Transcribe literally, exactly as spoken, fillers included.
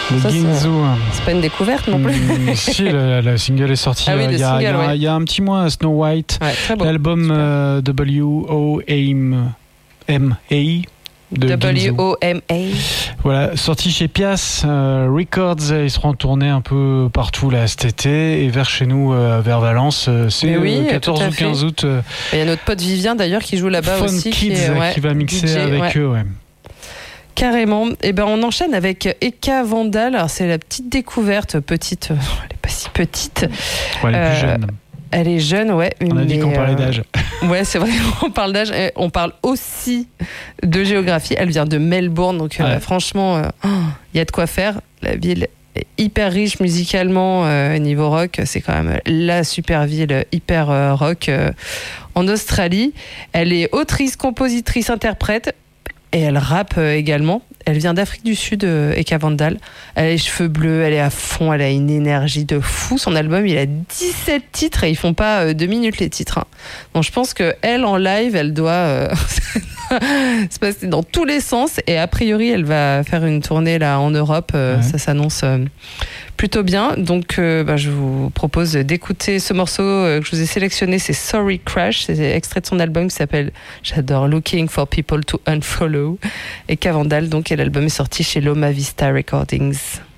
Le Ça, Ginzu. c'est, c'est pas une découverte non plus. Mmh, si, le, le single est sorti ah oui, il, y a, single, il, y a, ouais. il y a un petit mois, Snow White. Ouais, très beau. L'album euh, W O M A de W O M A. Voilà, sorti chez Pias euh, Records. Ils seront tournés un peu partout là cet été et vers chez nous, euh, vers Valence. Euh, c'est oui, euh, quatorze ou quinze août. Euh, il y a notre pote Vivien d'ailleurs qui joue là-bas Fun aussi. Kids qui, est, ouais, qui va mixer D J, avec ouais. eux. Ouais. Carrément. Et ben on enchaîne avec Eka Vandal. Alors c'est la petite découverte, petite. Elle est pas si petite. Ouais, elle est euh, plus jeune. Elle est jeune, ouais. On a dit qu'on parlait d'âge. Euh, ouais, c'est vrai, on parle d'âge. On parle aussi de géographie. Elle vient de Melbourne, donc ouais. euh, franchement, il euh, oh, y a de quoi faire. La ville est hyper riche musicalement, euh, niveau rock. C'est quand même la super ville hyper euh, rock euh, en Australie. Elle est autrice, compositrice, interprète. Et elle rappe euh, également. Elle vient d'Afrique du Sud, euh, Eka Vandal. Elle a les cheveux bleus, elle est à fond, elle a une énergie de fou. Son album, il a dix-sept titres et ils font pas euh, deux minutes les titres. Hein. Donc je pense qu'elle, en live, elle doit euh, se passer dans tous les sens. Et a priori, elle va faire une tournée là en Europe. Euh, ouais. Ça s'annonce euh, plutôt bien. Donc euh, bah, je vous propose d'écouter ce morceau euh, que je vous ai sélectionné. C'est Sorry Crash. C'est extrait de son album qui s'appelle, j'adore, Looking for People to Unfollow. Eka Vandal, donc, et l'album est sorti chez Loma Vista Recordings.